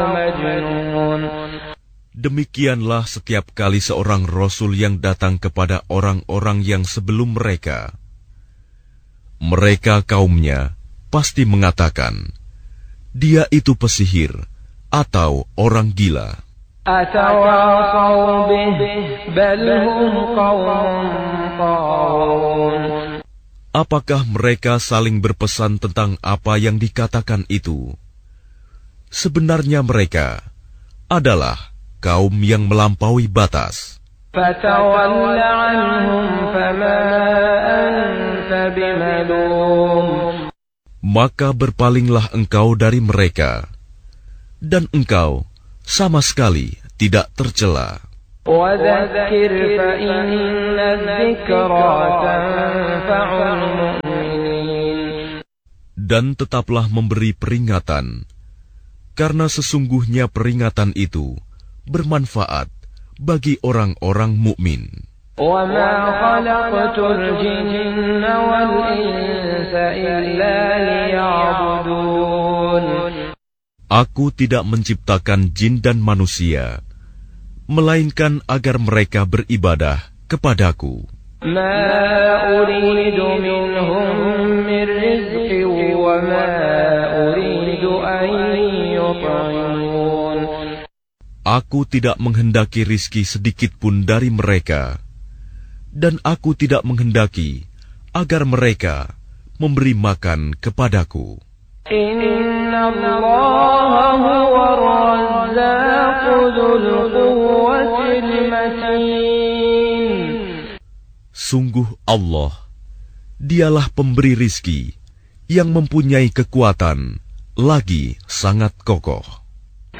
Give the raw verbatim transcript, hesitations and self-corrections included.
مجنون. Demikianlah setiap kali seorang rasul yang datang kepada orang-orang yang sebelum mereka. Mereka kaumnya pasti mengatakan, dia itu pesihir atau orang gila. أتواصوا به بل هم قوم طاغون. Apakah mereka saling berpesan tentang apa yang dikatakan itu? Sebenarnya mereka adalah kaum yang melampaui batas. فَتَوَلَّ عَنْهُمْ فَمَا أَنْتَ بِمَلُومٍ. Maka berpalinglah engkau dari mereka, dan engkau sama sekali tidak tercela. وَذَكِّرْ فَإِنَّ الذِّكْرَى تَنفَعُ الْمُؤْمِنِينَ. Dan tetaplah memberi peringatan, karena sesungguhnya peringatan itu bermanfaat bagi orang-orang mukmin. وَمَا خَلَقْتُ الْجِنَّ وَالْإِنسَ إِلَّا لِيَعْبُدُونِ. Aku tidak menciptakan jin dan manusia, melainkan agar mereka beribadah kepadaku. مَا أُرِيدُ مِنْهُمْ مِنْ رِزْقٍ وَمَا أُرِيدُ أَنْ يُطْعِمُونَ. Aku tidak menghendaki rizki sedikit pun dari mereka, dan aku tidak menghendaki agar mereka memberi makan kepadaku. Inna Allah huwa ar-razzaqu dzul quwwatil matin. Sungguh Allah, dialah pemberi rizki yang mempunyai kekuatan lagi sangat kokoh.